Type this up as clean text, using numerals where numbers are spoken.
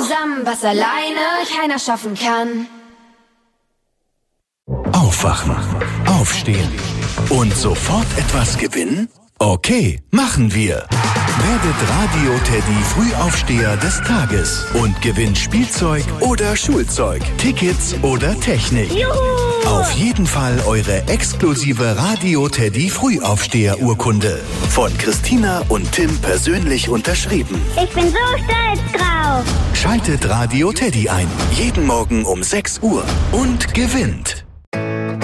Zusammen, was alleine keiner schaffen kann. Aufwachen, aufstehen und sofort etwas gewinnen? Okay, machen wir. Werdet Radio Teddy Frühaufsteher des Tages und gewinnt Spielzeug oder Schulzeug, Tickets oder Technik. Juhu! Auf jeden Fall eure exklusive Radio Teddy Frühaufsteher-Urkunde. Von Christina und Tim persönlich unterschrieben. Ich bin so stolz drauf. Schaltet Radio Teddy ein. Jeden Morgen um 6 Uhr und gewinnt.